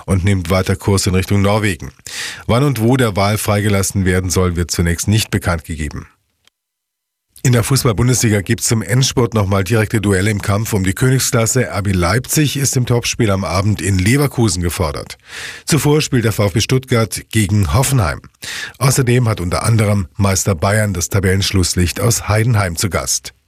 und nimmt weiter Kurs in Richtung Norwegen. Wann und wo der Wal freigelassen werden soll, wird zunächst nicht bekannt gegeben. In der Fußball-Bundesliga gibt es zum Endspurt nochmal direkte Duelle im Kampf um die Königsklasse. RB Leipzig ist im Topspiel am Abend in Leverkusen gefordert. Zuvor spielt der VfB Stuttgart gegen Hoffenheim. Außerdem hat unter anderem Meister Bayern das Tabellenschlusslicht aus Heidenheim zu Gast.